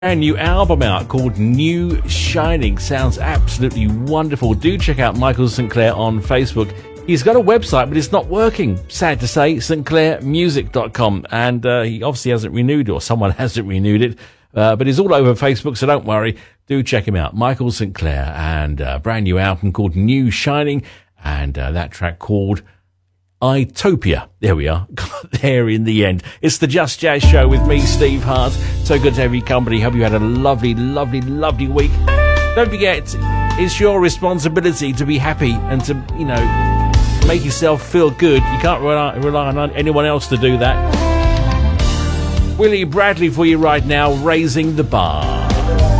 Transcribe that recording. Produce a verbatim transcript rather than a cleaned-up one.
A new album out called New Shining. Sounds absolutely wonderful. Do check out Michael Sinclair on Facebook. He's got a website, but it's not working. Sad to say, sinclair music dot com. And uh, he obviously hasn't renewed it, or someone hasn't renewed it. Uh, but he's all over Facebook, so don't worry. Do check him out. Michael Sinclair, and a brand new album called New Shining, and uh, that track called Itopia. There we are. Got there in the end. It's the Just Jazz Show with me, Steve Hart. So good to have you company. Hope you had a lovely, lovely, lovely week. Don't forget, it's your responsibility to be happy and to, you know, make yourself feel good. You can't rely, rely on anyone else to do that. Willie Bradley for you right now, Raising the Bar.